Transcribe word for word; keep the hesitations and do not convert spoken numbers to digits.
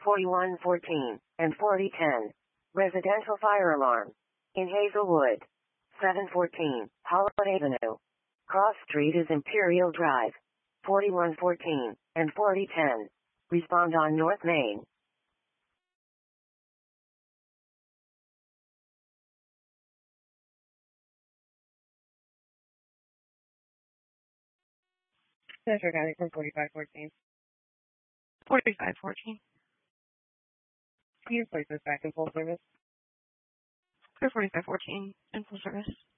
forty-one fourteen, and forty ten. Residential fire alarm. In Hazelwood. seven fourteen, Holiday Avenue. Cross Street is Imperial Drive. forty-one fourteen, and forty ten. Respond on North Main. Central County from forty-five fourteen. forty-five fourteen. Can you place this back in full service? For forty-five fourteen in full service.